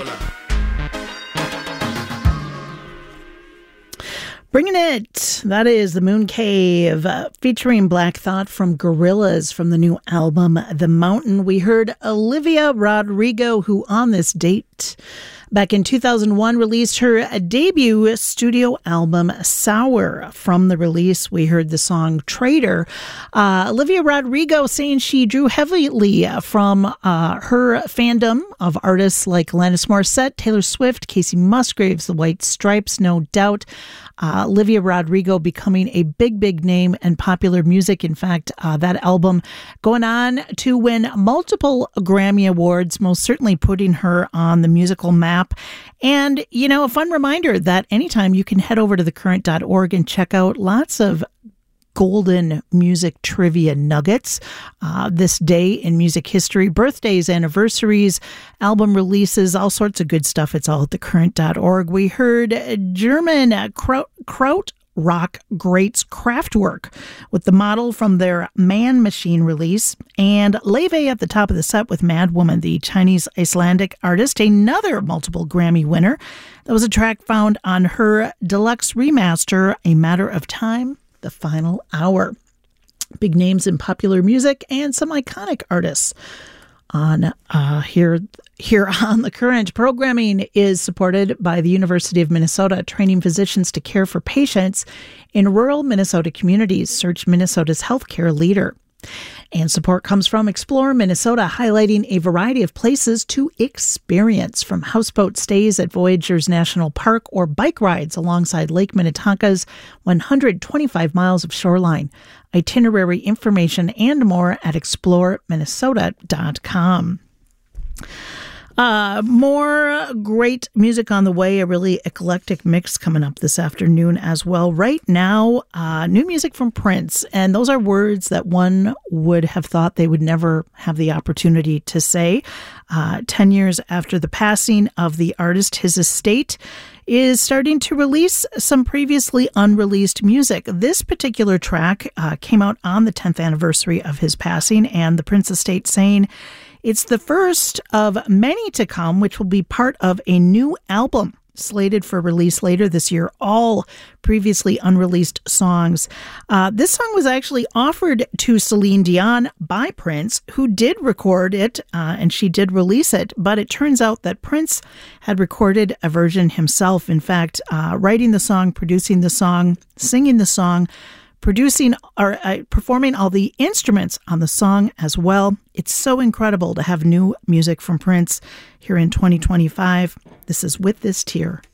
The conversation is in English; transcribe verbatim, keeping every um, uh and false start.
Bringing it. That is The Moon Cave, uh, featuring Black Thought from Gorillaz from the new album The Mountain. We heard Olivia Rodrigo, who on this date back in two thousand one released her debut studio album Sour. From the release, we heard the song Traitor. Uh, Olivia Rodrigo saying she drew heavily from uh, her fandom of artists like Alanis Morissette, Taylor Swift, Casey Musgraves, The White Stripes, no doubt. Uh, Olivia Rodrigo becoming a big, big name in popular music. In fact, uh, that album going on to win multiple Grammy Awards, most certainly putting her on the musical map. And, you know, a fun reminder that anytime you can head over to the current dot org and check out lots of golden music trivia nuggets uh, this day in music history, birthdays, anniversaries, album releases, all sorts of good stuff. It's all at the current dot org. We heard German uh, Kraut, Kraut rock greats Kraftwerk with the model from their Man Machine release, and Leve at the top of the set with Mad Woman, the Chinese Icelandic artist, another multiple Grammy winner. That was a track found on her deluxe remaster, A Matter of Time, The Final Hour. Big names in popular music and some iconic artists on uh, here here on The Current. Programming is supported by the University of Minnesota, training physicians to care for patients in rural Minnesota communities. Search Minnesota's healthcare leader. And support comes from Explore Minnesota, highlighting a variety of places to experience, from houseboat stays at Voyageurs National Park or bike rides alongside Lake Minnetonka's one hundred twenty-five miles of shoreline. Itinerary information and more at explore minnesota dot com. Uh, more great music on the way, a really eclectic mix coming up this afternoon as well. Right now, uh, new music from Prince, and those are words that one would have thought they would never have the opportunity to say. Uh, ten years after the passing of the artist, his estate is starting to release some previously unreleased music. This particular track uh, came out on the tenth anniversary of his passing, and the Prince estate saying it's the first of many to come, which will be part of a new album slated for release later this year, all previously unreleased songs. Uh, this song was actually offered to Celine Dion by Prince, who did record it, uh, and she did release it, but it turns out that Prince had recorded a version himself. In fact, uh, writing the song, producing the song, singing the song, producing or uh, performing all the instruments on the song as well. It's so incredible to have new music from Prince here in twenty twenty-five. This is With This Tear.